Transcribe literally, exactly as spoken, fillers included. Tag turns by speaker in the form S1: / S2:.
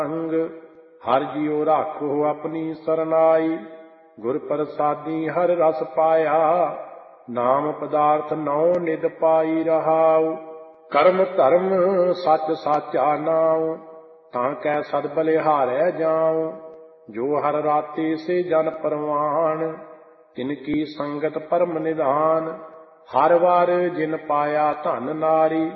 S1: ਅੰਗ ਹਰ ਜਿਉ ਰਾਖੋ ਆਪਣੀ ਸਰਨਾਈ। ਗੁਰ ਪ੍ਰਸਾਦੀ ਹਰ ਰਸ ਪਾਇਆ, ਨਾਮ ਪਦਾਰਥ ਨੌ ਨਿਧ ਪਾਈ ਰਹਾਉ। ਕਰਮ ਧਰਮ ਸੱਚ ਸਾਚਾ ਨਾਉ, ਤਾਂ ਕੈ ਸਦ ਬਲਿਹਾਰੈ ਜਾਉ। ਜੋ ਹਰ ਰਾਤੇ ਸੇ ਜਨ ਪਰਵਾਣ, ਤਿਨ ਕੀ ਸੰਗਤ ਪਰਮ ਨਿਧਾਨ। ਹਰ ਵਾਰ ਜਿਨ ਪਾਇਆ ਧਨ ਨਾਰੀ,